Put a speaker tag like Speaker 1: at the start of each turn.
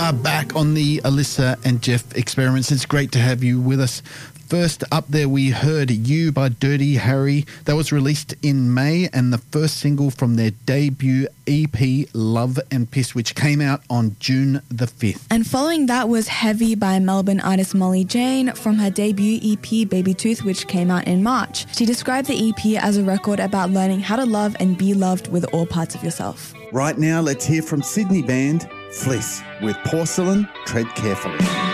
Speaker 1: are back on the Alyssa and Jeff Experiments. It's great to have you with us. First up there, we heard You by Dirty Harry. That was released in May and the first single from their debut EP, Love and Piss, which came out on June the 5th.
Speaker 2: And following that was Heavy by Melbourne artist Molly Jane from her debut EP, Baby Tooth, which came out in March. She described the EP as a record about learning how to love and be loved with all parts of yourself.
Speaker 1: Right now, let's hear from Sydney band Fliss with Porcelain, Tread Carefully.